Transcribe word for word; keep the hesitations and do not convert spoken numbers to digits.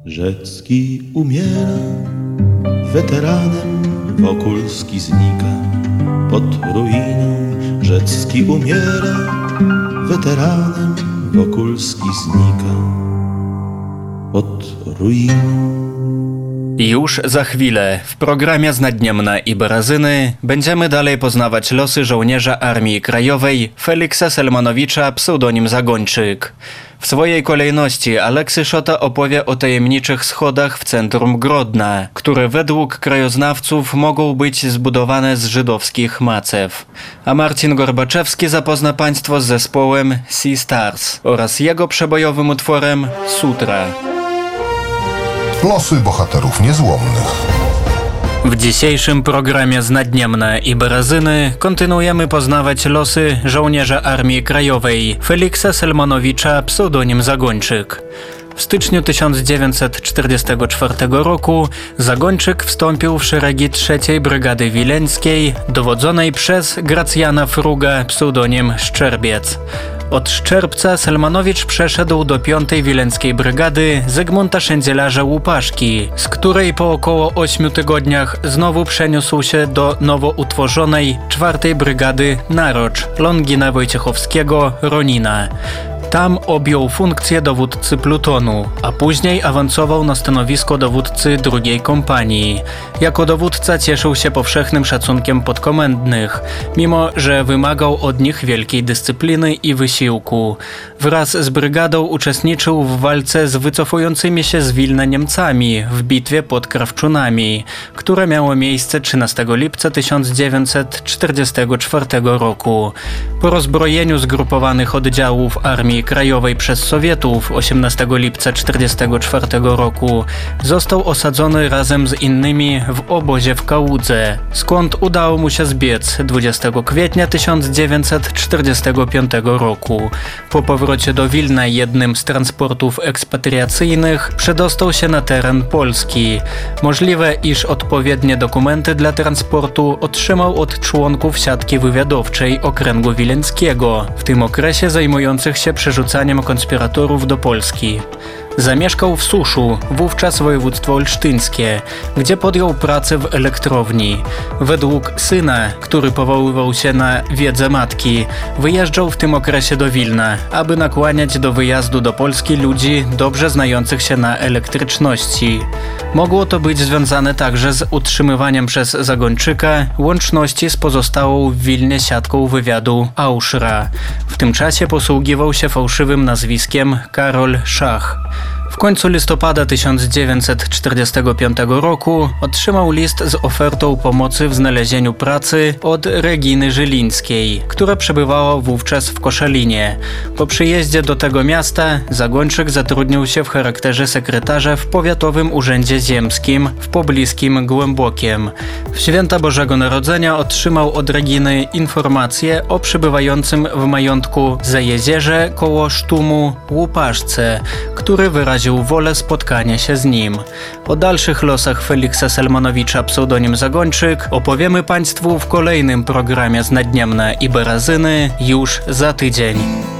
Rzecki umiera, weteranem Wokulski znika. Pod ruiną Rzecki umiera, weteranem Wokulski znika. Pod ruiną. Już za chwilę w programie Znadniemna i Barazyny będziemy dalej poznawać losy żołnierza Armii Krajowej Feliksa Selmanowicza, pseudonim Zagończyk. W swojej kolejności Aleksy Szota opowie o tajemniczych schodach w centrum Grodna, które według krajoznawców mogą być zbudowane z żydowskich macew. A Marcin Gorbaczewski zapozna Państwo z zespołem Sea Stars oraz jego przebojowym utworem Sutra. Losy bohaterów niezłomnych. W dzisiejszym programie Znadniemna i Barazyny kontynuujemy poznawać losy żołnierza Armii Krajowej Feliksa Selmanowicza, pseudonim Zagończyk. W styczniu tysiąc dziewięćset czterdziestego czwartego roku Zagończyk wstąpił w szeregi trzeciej Brygady Wileńskiej, dowodzonej przez Gracjana Fruga, pseudonim Szczerbiec. Od Szczerbca Selmanowicz przeszedł do piątej Wileńskiej Brygady Zygmunta Szędzielarza-Łupaszki, z której po około ośmiu tygodniach znowu przeniósł się do nowo utworzonej czwartej Brygady Narocz Longina Wojciechowskiego Ronina. Tam objął funkcję dowódcy plutonu, a później awansował na stanowisko dowódcy drugiej kompanii. Jako dowódca cieszył się powszechnym szacunkiem podkomendnych, mimo że wymagał od nich wielkiej dyscypliny i wysiłku. Wraz z brygadą uczestniczył w walce z wycofującymi się z Wilna Niemcami w bitwie pod Krawczunami, które miało miejsce trzynastego lipca tysiąc dziewięćset czterdziestego czwartego roku. Po rozbrojeniu zgrupowanych oddziałów Armii Krajowej przez Sowietów osiemnastego lipca tysiąc dziewięćset czterdziestego czwartego roku został osadzony razem z innymi w obozie w Kałudze, skąd udało mu się zbiec dwudziestego kwietnia tysiąc dziewięćset czterdziestego piątego roku. Po powrocie do Wilna jednym z transportów ekspatriacyjnych przedostał się na teren Polski. Możliwe, iż odpowiednie dokumenty dla transportu otrzymał od członków siatki wywiadowczej Okręgu Wileńskiego, w tym okresie zajmujących się przerzucaniem konspiratorów do Polski. Zamieszkał w Suszu, wówczas województwo olsztyńskie, gdzie podjął pracę w elektrowni. Według syna, który powoływał się na wiedzę matki, wyjeżdżał w tym okresie do Wilna, aby nakłaniać do wyjazdu do Polski ludzi dobrze znających się na elektryczności. Mogło to być związane także z utrzymywaniem przez Zagończyka łączności z pozostałą w Wilnie siatką wywiadu Auszra. W tym czasie posługiwał się fałszywym nazwiskiem Karol Szach. W końcu listopada tysiąc dziewięćset czterdziestego piątego roku otrzymał list z ofertą pomocy w znalezieniu pracy od Reginy Żylińskiej, która przebywała wówczas w Koszalinie. Po przyjeździe do tego miasta Zagończyk zatrudnił się w charakterze sekretarza w Powiatowym Urzędzie Ziemskim w pobliskim Głębokiem. W święta Bożego Narodzenia otrzymał od Reginy informację o przebywającym w majątku Zajezierze koło Sztumu Łupaszce, który wyraził wolę spotkania się z nim. O dalszych losach Feliksa Selmanowicza, pseudonim Zagończyk, opowiemy Państwu w kolejnym programie Znadniemna i Barazyny już za tydzień.